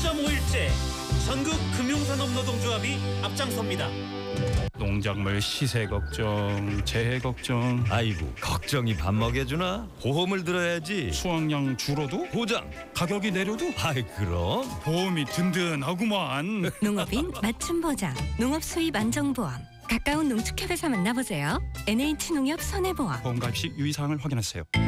3.5일째 전국 금융산업노동조합이 앞장섭니다. 농작물 시세 걱정, 재해 걱정, 아이고 걱정이 밥 먹여주나? 보험을 들어야지. 수확량 줄어도 보장. 가격이 내려도 아이 그럼. 보험이 든든하구만. 농업인 맞춤 보장, 농업 수입 안정보험. 가까운 농축협에서 만나보세요. NH농협 손해보험. 보험 가입 시 유의사항을 확인하세요.